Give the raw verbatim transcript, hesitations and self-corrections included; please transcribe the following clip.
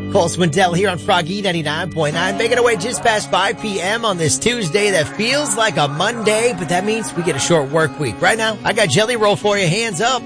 Cole Swindell here on Froggy ninety-nine point nine, making our way just past five p.m. on this Tuesday that feels like a Monday, but that means we get a short work week. Right now, I got Jelly Roll for you. Hands up.